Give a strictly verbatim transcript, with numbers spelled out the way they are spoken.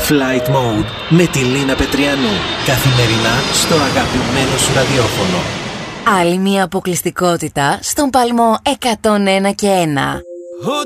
Flight Mode με τη Λίνα Πετριανού. Καθημερινά στο αγαπημένο σου ραδιόφωνο. Άλλη μια αποκλειστικότητα στον παλμό εκατόν ένα και ένα.